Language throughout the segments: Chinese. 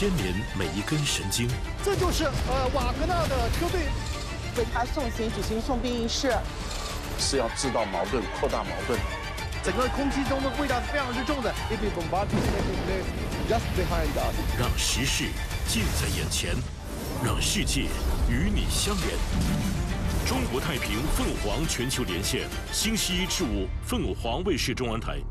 牵连每一根神经。 这就是瓦格纳的车队为他送行举行送殡仪式， 是要制造矛盾、扩大矛盾。 整个空气中的味道是非常之重的。Just behind us， 让时事近在眼前，让世界与你相连。中国太平凤凰全球连线，星期1至5，凤凰卫视中文台。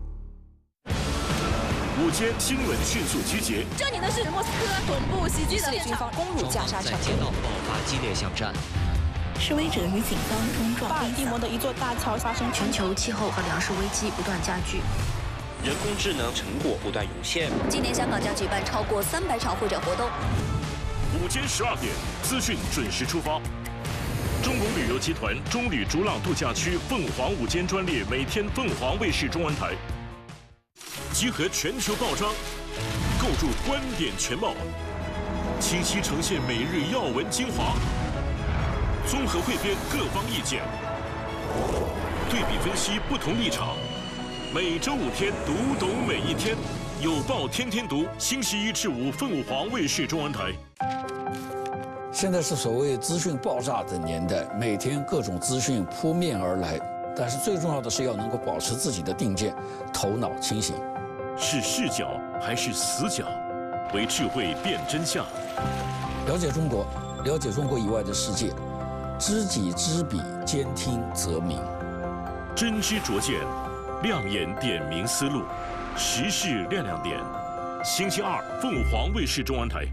午间新闻迅速集结。 这里的是莫斯科恐怖袭击的军方攻入加沙城， 街道爆发激烈巷战。 示威者与警方冲撞。 巴尔的摩的一座大桥发生全球气候和粮食危机不断加剧。 人工智能成果不断涌现。 今年香港将举办超过300场会展活动。 午间12点，资讯准时出发。中国旅游集团中旅逐浪度假区凤凰午间专列，每天凤凰卫视中文台。集合全球报章，构筑观点全貌，清晰呈现每日要闻精华，综合汇编各方意见，对比分析不同立场。每周5天，读懂每一天，有报天天读，星期1至5，凤凰卫视中文台。 现在是所谓资讯爆炸的年代，每天各种资讯扑面而来，但是最重要的是要能够保持自己的定见，头脑清醒。 是视角还是死角？为智慧辨真相。 了解中国，了解中国以外的世界，知己知彼，兼听则明。 真知灼见，亮眼点明思路，时事亮亮点。星期2，凤凰卫视中文台。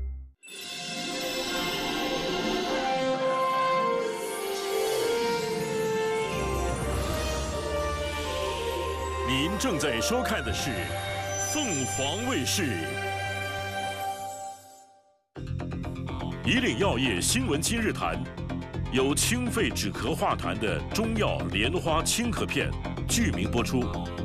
您正在收看的是凤凰卫视。以岭药业新闻今日谈，由清肺止咳化痰的中药莲花清咳片，剧名播出。